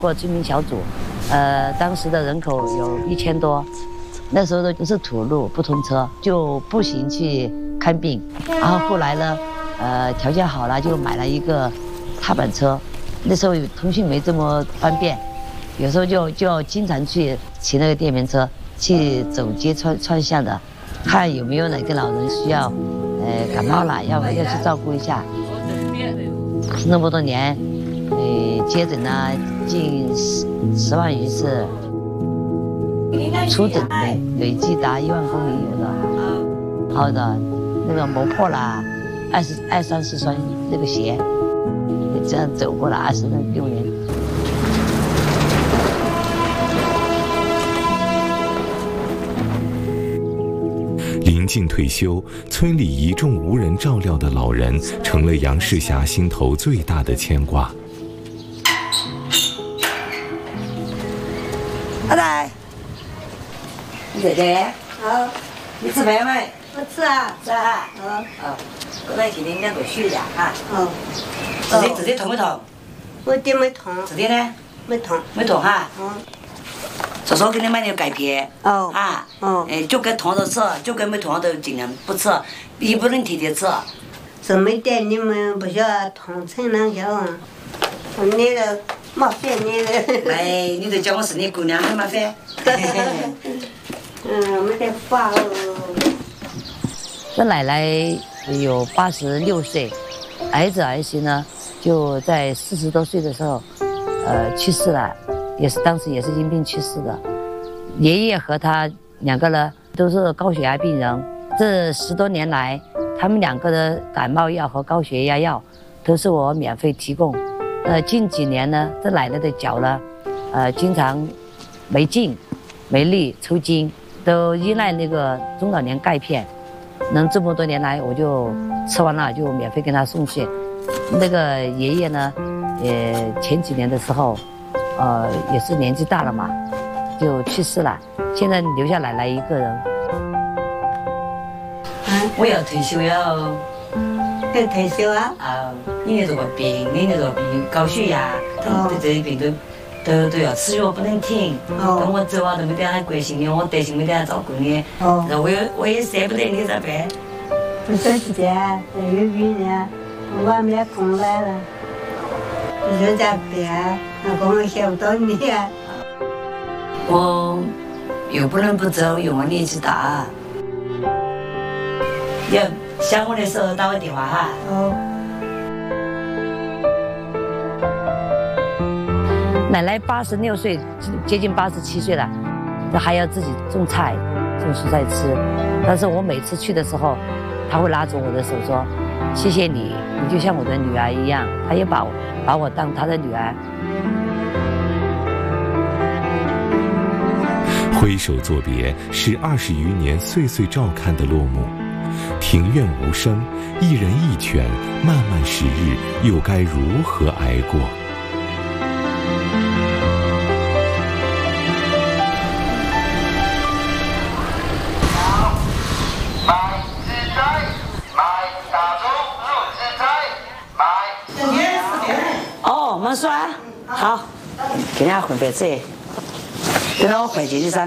过居民小组，当时的人口有1000多，那时候都是土路不通车，就步行去看病。然后后来呢，条件好了就买了一个踏板车，那时候通讯没这么方便，有时候就经常去骑那个电瓶车去走街串巷的，看有没有哪个老人需要，感冒了要去照顾一下。那么多年，接诊呢近10万余次，出诊累计达1万公里有的。好的，那个磨破了20-30双那个鞋，这样走过了26年。 临近退休，村里一众无人照料的老人，成了杨世霞心头最大的牵挂。 阿仔，你姐姐， 好， 你吃饭没？ 我吃啊， 吃啊。过来今天2个血呀，哈。自己痛不痛？ 我的没痛。 自己呢？ 没痛。 没痛哈。叔叔给你买点钙片。啊。就该痛的吃，就该没痛的尽量不吃，也不能天天吃。 这么点你们不晓得痛成啷个啊？你的麻烦你的。 哎，你都叫我是你姑娘，还麻烦。 没得法哦。 这奶奶有86岁，儿子儿媳呢就在40多岁的时候，去世了，当时也是因病去世的。爷爷和他2个呢都是高血压病人，这10多年来，他们2个的感冒药和高血压药都是我免费提供。近几年呢，这奶奶的脚呢，经常没劲、没力、抽筋，都依赖那个中老年钙片。能这么多年来，我就吃完了就免费给他送去。那个爷爷呢，前几年的时候，也是年纪大了嘛，就去世了。现在留下奶奶一个人。我要退休了。 要退休啊？ 你那个病，高血压，这些病都要吃药不能停。等我走啊，都没得人关心你，我德行没得人照顾你。然后我也舍不得你咋办？ 不省时间，有病呢，我没空来了。你说咋办？那我想不到你啊。 我又不能不走，又我年纪大。你要想我的时候打我电话哈。奶奶86岁，接近87岁了，她还要自己种菜、种蔬菜吃。但是我每次去的时候，她会拉着我的手说：“谢谢你，你就像我的女儿一样。”她也把我当她的女儿。 挥手作别，是20余年岁岁照看的落幕。庭院无声，一人一犬，漫漫时日，又该如何挨过？ 没说啊，好，给人家混白纸，等到我回去的噻。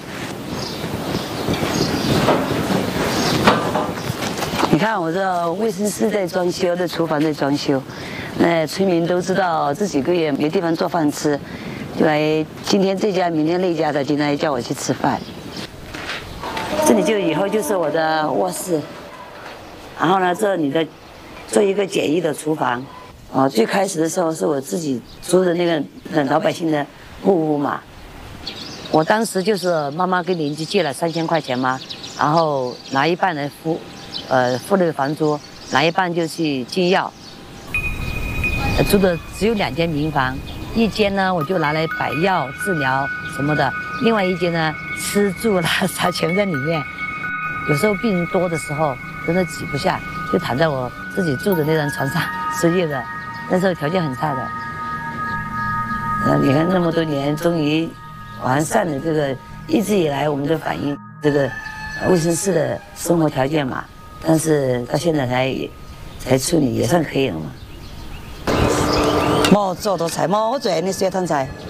你看我这卫生室在装修，这厨房在装修，村民都知道这几个月没地方做饭吃，就来今天这家明天那家的，经常叫我去吃饭。这里就以后就是我的卧室，然后呢，这里的做一个简易的厨房。最开始的时候是我自己租的那个老百姓的木屋嘛，我当时就是妈妈跟邻居借了3000块钱嘛，然后拿一半来付那个房租，拿一半就去进药。住的只有2间民房，一间呢我就拿来摆药治疗什么的，另外一间呢吃住拉撒全在里面。有时候病人多的时候真的挤不下，就躺在我自己住的那张床上睡觉的。那时候条件很差的，你看那么多年，终于完善了这个，一直以来我们都反映这个卫生室的生活条件嘛，但是到现在才处理也算可以了嘛。 冇做道菜，冇我最爱的酸汤菜。